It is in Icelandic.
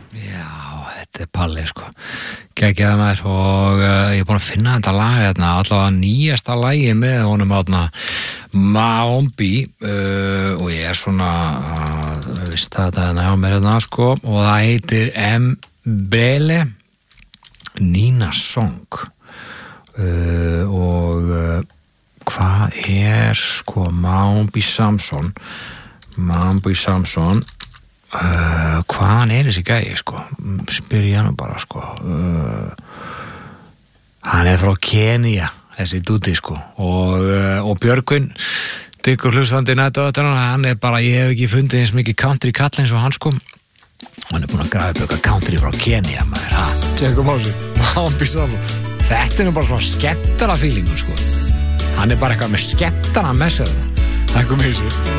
Já, þetta Palli sko geggjaði maður og ég búin að finna þetta lag hérna, allavega nýjasta lagi með honum hérna Maombi og ég svona veist þetta hérna hjá mér hérna sko og það heitir Mbele Nina Song og hvað sko Maombi Samson hvaðan þessi gæi sko spyr ég hann bara sko hann frá Kenya þessi dúti sko og Björgvin dykkur hlustandi nættu hann bara, ég hef ekki fundið eins mikið country kall eins og hann sko hann búin að grafa upp country frá Kenya maður, tjekkum á sig þetta nú bara svona skemmtara feelingur sko hann bara eitthvað með skemmtara með sér það kom í sig